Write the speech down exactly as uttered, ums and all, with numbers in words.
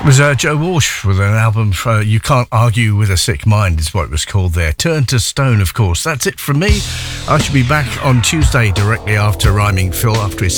was uh, Joe Walsh with an album, uh, You Can't Argue With a Sick Mind is what it was called there. Turn to Stone, of course. That's it from me. I shall be back on Tuesday directly after Rhyming Phil, after his